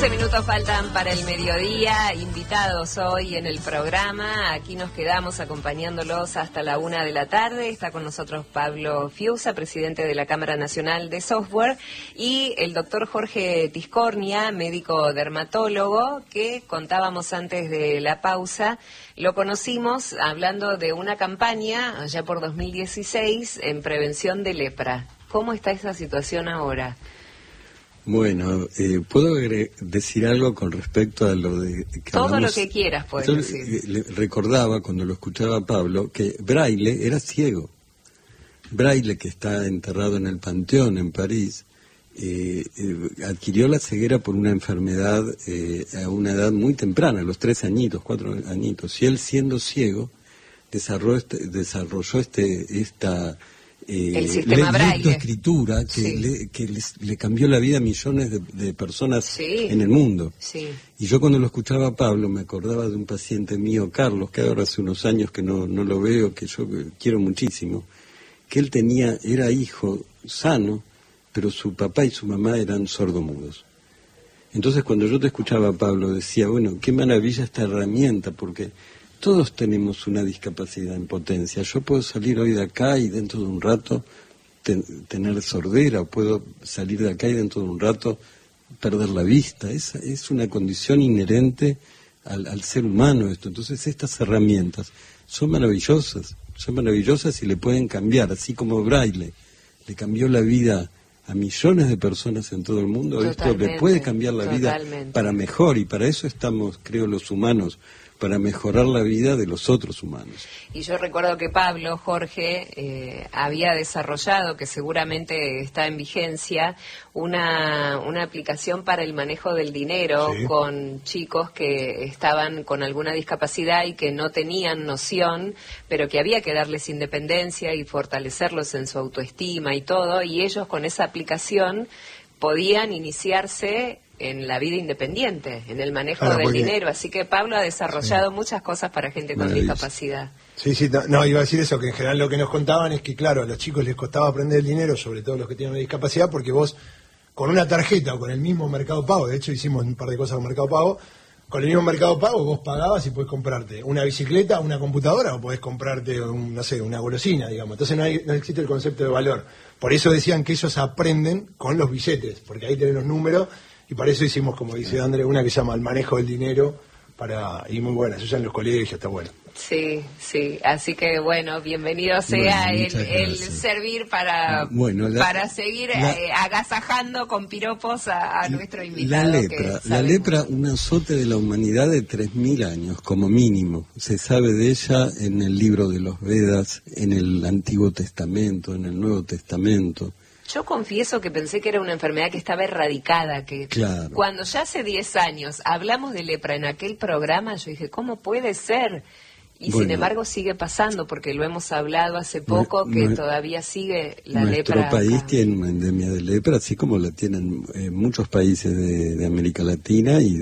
15 minutos faltan para el mediodía, invitados hoy en el programa, aquí nos quedamos acompañándolos hasta la 1 de la tarde, está con nosotros Pablo Fiusa, presidente de la Cámara Nacional de Software, y el doctor Jorge Tiscornia, médico dermatólogo, que contábamos antes de la pausa, lo conocimos hablando de una campaña, allá por 2016, en prevención de lepra. ¿Cómo está esa situación ahora? Bueno, ¿puedo decir algo con respecto a lo de... Todo lo que quieras puedes decir. Recordaba, cuando lo escuchaba a Pablo, que Braille era ciego. Braille, que está enterrado en el Panteón, en París, adquirió la ceguera por una enfermedad a una edad muy temprana, a los 3 añitos, 4 añitos. Y él, siendo ciego, desarrolló esta... el sistema Braille. Escritura que le cambió la vida a millones de personas en el mundo. Sí. Y yo cuando lo escuchaba a Pablo me acordaba de un paciente mío, Carlos, que ahora hace unos años que no lo veo, que yo quiero muchísimo, que él era hijo sano, pero su papá y su mamá eran sordomudos. Entonces cuando yo te escuchaba, Pablo, decía, bueno, qué maravilla esta herramienta, porque todos tenemos una discapacidad en potencia. Yo puedo salir hoy de acá y dentro de un rato tener sordera, o puedo salir de acá y dentro de un rato perder la vista. Es una condición inherente al ser humano esto. Entonces estas herramientas son maravillosas y le pueden cambiar, así como Braille le cambió la vida a millones de personas en todo el mundo. Totalmente, esto le puede cambiar la vida para mejor, y para eso estamos, creo, los humanos, para mejorar la vida de los otros humanos. Y yo recuerdo que Pablo, Jorge, había desarrollado, que seguramente está en vigencia, una aplicación para el manejo del dinero con chicos que estaban con alguna discapacidad y que no tenían noción, pero que había que darles independencia y fortalecerlos en su autoestima y todo, y ellos con esa aplicación podían iniciarse en la vida independiente, en el manejo del dinero. Así que Pablo ha desarrollado muchas cosas para gente con discapacidad. Sí, no, iba a decir eso, que en general lo que nos contaban es que, claro, a los chicos les costaba aprender el dinero, sobre todo los que tienen una discapacidad, porque vos, con una tarjeta o con el mismo Mercado Pago, de hecho hicimos un par de cosas con Mercado Pago, con el mismo Mercado Pago vos pagabas y podés comprarte una bicicleta, una computadora, o podés comprarte, una golosina, digamos. Entonces no existe el concepto de valor. Por eso decían que ellos aprenden con los billetes, porque ahí tenés los números. Y para eso hicimos, como dice André, una que se llama el manejo del dinero, y muy buena, eso ya en los colegios está bueno. Sí, así que bueno, bienvenido sea el servir para seguir agasajando con piropos a nuestro invitado. La lepra, un azote de la humanidad de 3.000 años, como mínimo. Se sabe de ella en el libro de los Vedas, en el Antiguo Testamento, en el Nuevo Testamento. Yo confieso que pensé que era una enfermedad que estaba erradicada, que cuando ya hace 10 años hablamos de lepra en aquel programa, yo dije, ¿cómo puede ser? Y sin embargo sigue pasando, porque lo hemos hablado hace poco, que todavía sigue la lepra. Nuestro país tiene una endemia de lepra, así como la tienen muchos países de América Latina y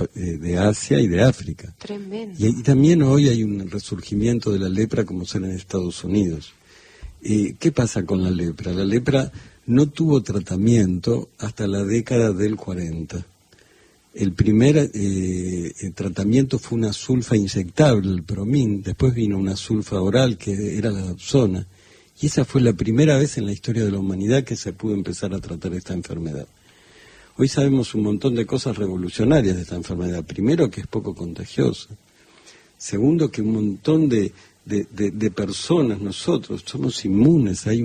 de Asia y de África. Tremendo. Y también hoy hay un resurgimiento de la lepra, como será en Estados Unidos. ¿Qué pasa con la lepra? La lepra no tuvo tratamiento hasta la década del 40. El primer tratamiento fue una sulfa inyectable, el Promin. Después vino una sulfa oral, que era la Dapsona. Y esa fue la primera vez en la historia de la humanidad que se pudo empezar a tratar esta enfermedad. Hoy sabemos un montón de cosas revolucionarias de esta enfermedad. Primero, que es poco contagiosa. Segundo, que un montón de personas, nosotros, somos inmunes. Hay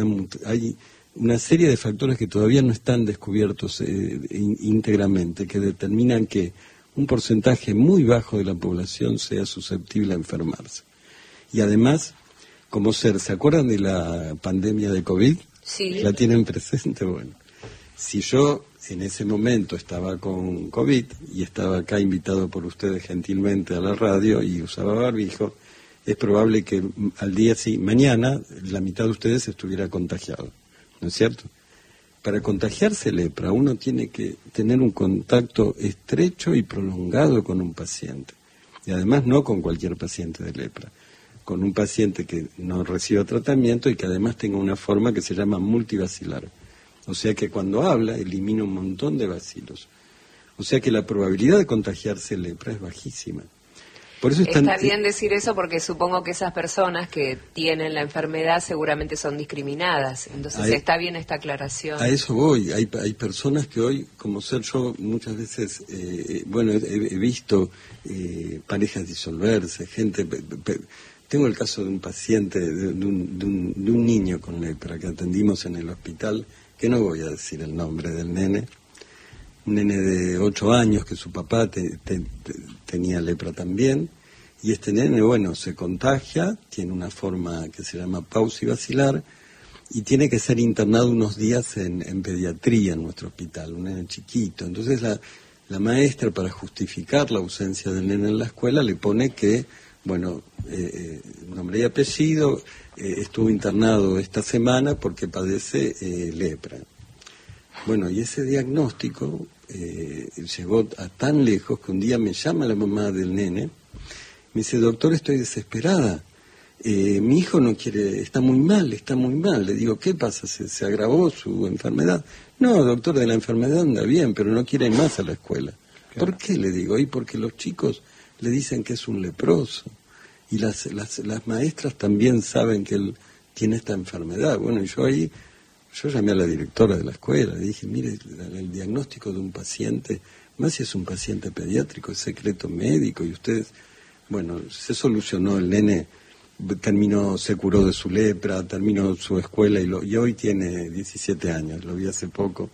una serie de factores que todavía no están descubiertos íntegramente, que determinan que un porcentaje muy bajo de la población sea susceptible a enfermarse. Y además, como ¿se acuerdan de la pandemia de COVID? Sí. ¿La tienen presente? Bueno, si yo en ese momento estaba con COVID y estaba acá invitado por ustedes gentilmente a la radio y usaba barbijo, es probable que mañana la mitad de ustedes estuviera contagiado, ¿no es cierto? Para contagiarse lepra uno tiene que tener un contacto estrecho y prolongado con un paciente, y además no con cualquier paciente de lepra, con un paciente que no reciba tratamiento y que además tenga una forma que se llama multibacilar, o sea que cuando habla elimina un montón de bacilos. O sea que la probabilidad de contagiarse lepra es bajísima. Por eso está bien decir eso, porque supongo que esas personas que tienen la enfermedad seguramente son discriminadas. Entonces está bien esta aclaración. A eso voy. Hay personas que hoy, como ser yo, muchas veces, he visto parejas disolverse, gente... Tengo el caso de un paciente, de un niño con lepra que atendimos en el hospital, que no voy a decir el nombre del nene, un nene de 8 años que su papá tenía lepra también, y este nene, se contagia, tiene una forma que se llama paucibacilar, y tiene que ser internado unos días en pediatría en nuestro hospital, un nene chiquito. Entonces la maestra, para justificar la ausencia del nene en la escuela, le pone que, nombre y apellido, estuvo internado esta semana porque padece lepra. Y ese diagnóstico llegó a tan lejos que un día me llama la mamá del nene, me dice: doctor, estoy desesperada, mi hijo no quiere, está muy mal. Le digo: ¿qué pasa? ¿Se agravó su enfermedad? No, doctor, de la enfermedad anda bien, pero no quiere ir más a la escuela. Claro. ¿Por qué? Le digo: y porque los chicos le dicen que es un leproso, y las maestras también saben que él tiene esta enfermedad. Yo llamé a la directora de la escuela, le dije: mire, el diagnóstico de un paciente, más si es un paciente pediátrico, es secreto médico, y ustedes, se solucionó, el nene se curó de su lepra, terminó su escuela y hoy tiene 17 años, lo vi hace poco.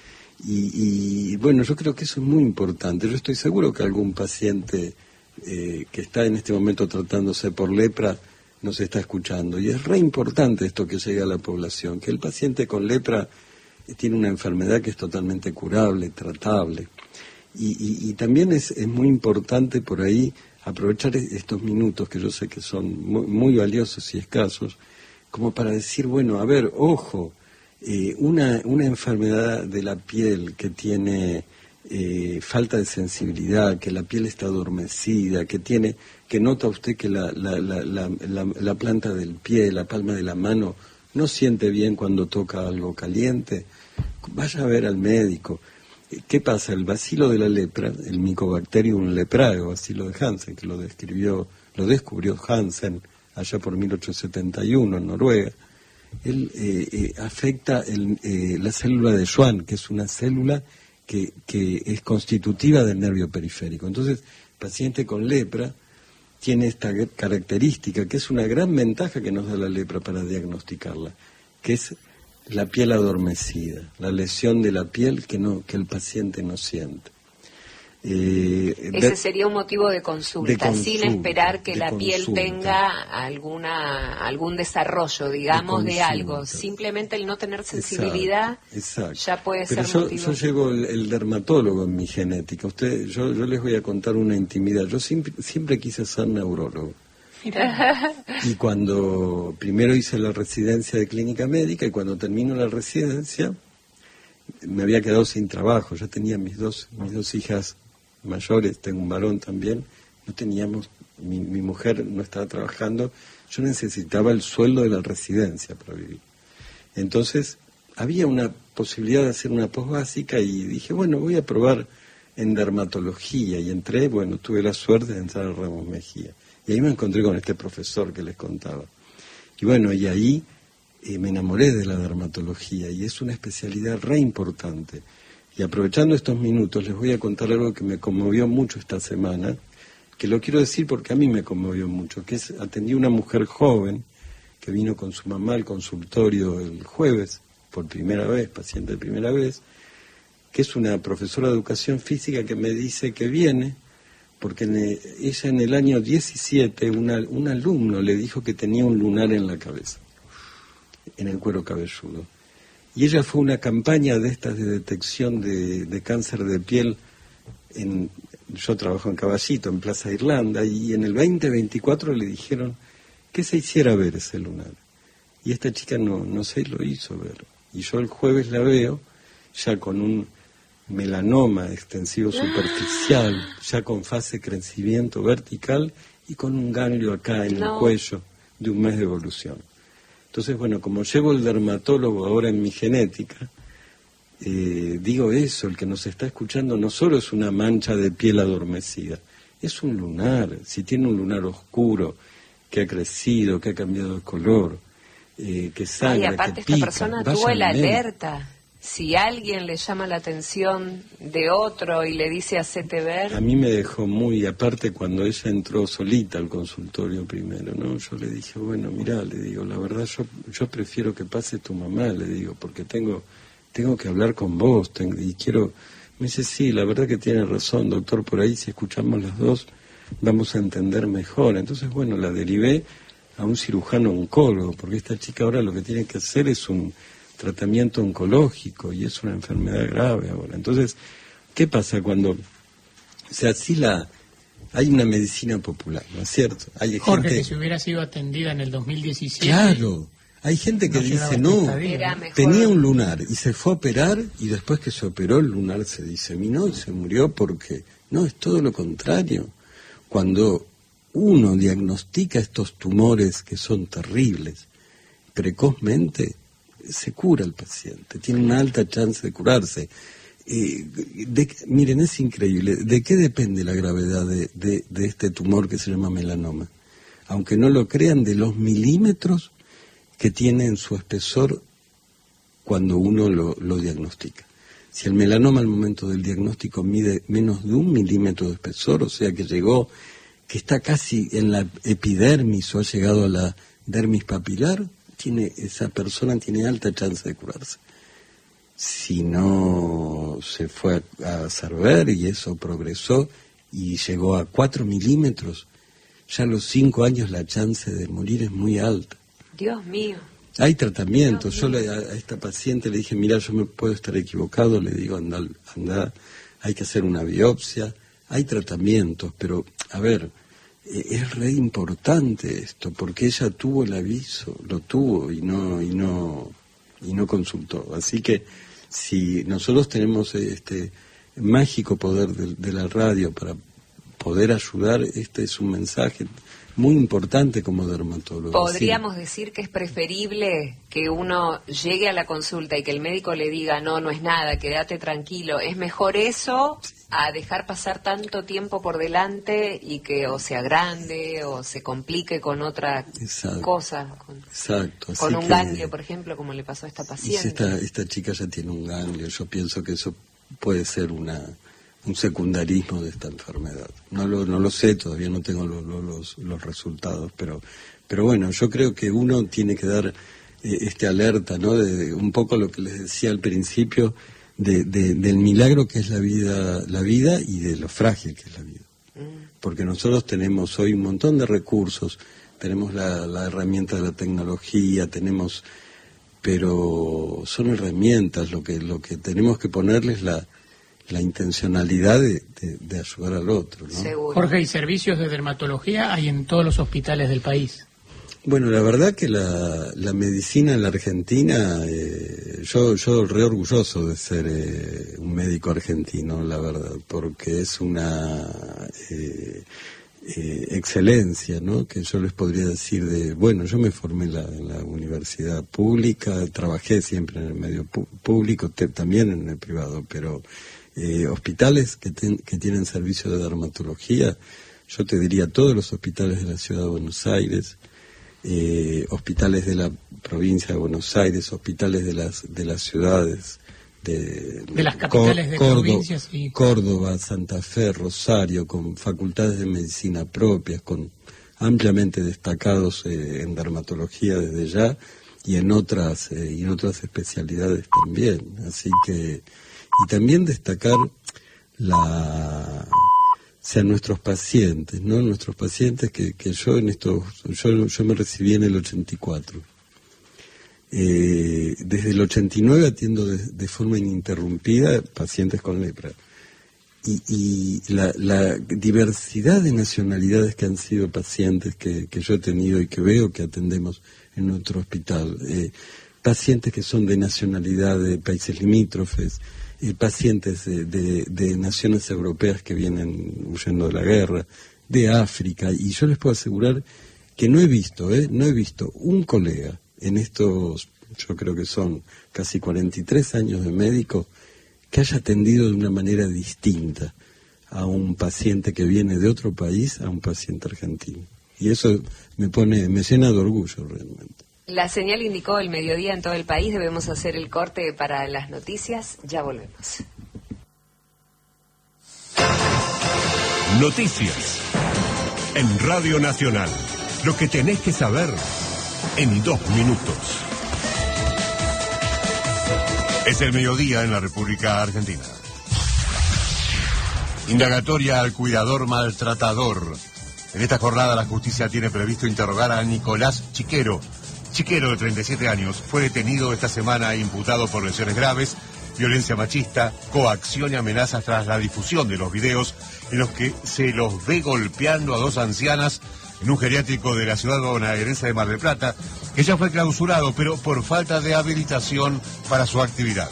Yo creo que eso es muy importante. Yo estoy seguro que algún paciente que está en este momento tratándose por lepra nos está escuchando, y es re importante esto que llegue a la población, que el paciente con lepra tiene una enfermedad que es totalmente curable, tratable, y también es muy importante por ahí aprovechar estos minutos, que yo sé que son muy valiosos y escasos, como para decir, ojo, una enfermedad de la piel que tiene falta de sensibilidad, que la piel está adormecida, que nota usted que la planta del pie, la palma de la mano, no siente bien cuando toca algo caliente, vaya a ver al médico. ¿Qué pasa? El bacilo de la lepra, el Mycobacterium leprae, o bacilo de Hansen, que lo descubrió Hansen allá por 1871 en Noruega, él afecta la célula de Schwann, que es una célula que es constitutiva del nervio periférico. Entonces, el paciente con lepra tiene esta característica, que es una gran ventaja que nos da la lepra para diagnosticarla, que es la piel adormecida, la lesión de la piel que el paciente no siente. Ese sería un motivo de consulta, sin esperar que la piel tenga algún desarrollo, digamos, de algo. Simplemente el no tener sensibilidad ya puede ser motivo. Yo llevo el dermatólogo en mi genética. Yo les voy a contar una intimidad. Yo siempre quise ser neurólogo. Y cuando primero hice la residencia de clínica médica, y cuando termino la residencia me había quedado sin trabajo. Ya tenía mis dos hijas mayores, tengo un varón también, no teníamos, mi mujer no estaba trabajando, yo necesitaba el sueldo de la residencia para vivir. Entonces había una posibilidad de hacer una posbásica y dije, voy a probar en dermatología, y entré, tuve la suerte de entrar a Ramos Mejía, y ahí me encontré con este profesor que les contaba, y ahí me enamoré de la dermatología, y es una especialidad re importante. Y aprovechando estos minutos les voy a contar algo que me conmovió mucho esta semana, que lo quiero decir porque a mí me conmovió mucho, que es, atendí a una mujer joven que vino con su mamá al consultorio el jueves, por primera vez, paciente de primera vez, que es una profesora de educación física que me dice que viene porque ella en el año 17, un alumno le dijo que tenía un lunar en la cabeza, en el cuero cabelludo. Y ella fue a una campaña de estas de detección de cáncer de piel, yo trabajo en Caballito, en Plaza Irlanda, y en el 2024 le dijeron que se hiciera ver ese lunar. Y esta chica no se lo hizo ver. Y yo el jueves la veo, ya con un melanoma extensivo superficial, ya con fase de crecimiento vertical y con un ganglio acá en el cuello de un mes de evolución. Entonces, como llevo el dermatólogo ahora en mi genética, digo eso, el que nos está escuchando no solo es una mancha de piel adormecida, es un lunar. Si tiene un lunar oscuro, que ha crecido, que ha cambiado de color, que sangra, aparte que pica, esta persona tuvo la alerta. Si alguien le llama la atención de otro y le dice hacete ver... A mí me dejó muy, aparte cuando ella entró solita al consultorio primero, ¿no? Yo le dije, bueno, mirá, le digo, la verdad yo prefiero que pase tu mamá, le digo, porque tengo que hablar con vos, y quiero... Me dice, sí, la verdad que tiene razón, doctor, por ahí si escuchamos las dos vamos a entender mejor. Entonces, bueno, la derivé a un cirujano oncólogo, porque esta chica ahora lo que tiene que hacer es un tratamiento oncológico y es una enfermedad grave ahora. Entonces, ¿qué pasa cuando... O sea, hay una medicina popular, ¿no es cierto? Hay Jorge, gente... que si hubiera sido atendida en el 2017... Claro, hay gente que dice, no, tenía un lunar y se fue a operar y después que se operó el lunar se diseminó y se murió porque... No, es todo lo contrario. Cuando uno diagnostica estos tumores que son terribles, precozmente, se cura el paciente, tiene una alta chance de curarse. Miren, es increíble. ¿De qué depende la gravedad de este tumor que se llama melanoma? Aunque no lo crean, de los milímetros que tiene en su espesor cuando uno lo diagnostica. Si el melanoma al momento del diagnóstico mide menos de 1 milímetro de espesor, o sea que está casi en la epidermis o ha llegado a la dermis papilar, esa persona tiene alta chance de curarse. Si no se fue a hacer ver y eso progresó y llegó a 4 milímetros, ya a los 5 años la chance de morir es muy alta. Dios mío. Hay tratamientos. Yo a esta paciente le dije, mira, yo me puedo estar equivocado, le digo, anda, hay que hacer una biopsia. Hay tratamientos, pero, a ver, es re importante esto, porque ella tuvo el aviso, lo tuvo y no consultó. Así que si nosotros tenemos este mágico poder de la radio para poder ayudar, este es un mensaje muy importante como dermatólogo. Podríamos decir que es preferible que uno llegue a la consulta y que el médico le diga, no es nada, quédate tranquilo. ¿Es mejor eso a dejar pasar tanto tiempo por delante y que o sea grande o se complique con otra cosa? Exacto. Con un ganglio, por ejemplo, como le pasó a esta paciente. Esta chica ya tiene un ganglio. Yo pienso que eso puede ser un secundarismo de esta enfermedad. No lo sé, todavía no tengo los resultados, pero bueno, yo creo que uno tiene que dar alerta, ¿no? De un poco lo que les decía al principio, del milagro que es la vida y de lo frágil que es la vida. Porque nosotros tenemos hoy un montón de recursos, tenemos la herramienta de la tecnología, pero son herramientas, lo que tenemos que ponerles la intencionalidad de ayudar al otro, ¿no? Seguro. Jorge, ¿y servicios de dermatología hay en todos los hospitales del país? Bueno, la verdad que la medicina en la Argentina, yo re orgulloso de ser un médico argentino, la verdad, porque es una excelencia, ¿no? Que yo les podría decir yo me formé en la universidad pública, trabajé siempre en el medio público, también en el privado, pero hospitales que tienen servicio de dermatología, yo te diría todos los hospitales de la ciudad de Buenos Aires, hospitales de la provincia de Buenos Aires, hospitales de las ciudades de las capitales de provincias, sí. Córdoba, Santa Fe, Rosario, con facultades de medicina propias, con ampliamente destacados en dermatología desde ya y en otras especialidades también. Así que y también destacar nuestros pacientes, ¿no? Nuestros pacientes que yo me recibí en el 84. Desde el 89 atiendo de forma ininterrumpida pacientes con lepra. Y la diversidad de nacionalidades que han sido pacientes que yo he tenido y que veo que atendemos en nuestro hospital, pacientes que son de nacionalidad de países limítrofes, pacientes de naciones europeas que vienen huyendo de la guerra, de África, y yo les puedo asegurar que no he visto un colega en estos yo creo que son casi 43 años de médico, que haya atendido de una manera distinta a un paciente que viene de otro país a un paciente argentino. Y eso me llena de orgullo realmente. La señal indicó el mediodía en todo el país. Debemos hacer el corte para las noticias. Ya volvemos. Noticias en Radio Nacional. Lo que tenés que saber en 2 minutos. Es el mediodía en la República Argentina. Indagatoria al cuidador maltratador. En esta jornada la justicia tiene previsto interrogar a Nicolás Chiquero. Chiquero, de 37 años, fue detenido esta semana e imputado por lesiones graves, violencia machista, coacción y amenazas tras la difusión de los videos en los que se los ve golpeando a 2 ancianas en un geriátrico de la ciudad bonaerense de Mar del Plata, que ya fue clausurado, pero por falta de habilitación para su actividad.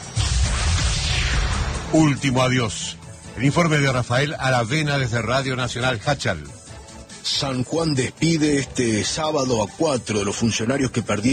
Último adiós. El informe de Rafael Aravena desde Radio Nacional Hachal. San Juan despide este sábado a 4 de los funcionarios que perdieron